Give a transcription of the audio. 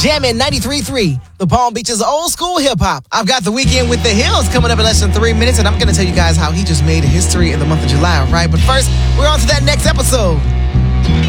Jammin' 93.3, the Palm Beach's old school hip hop. I've got The Weeknd with The Hills coming up in less than 3 minutes, and I'm going to tell you guys how he just made history in the month of July, all right? But first, we're on to that next episode.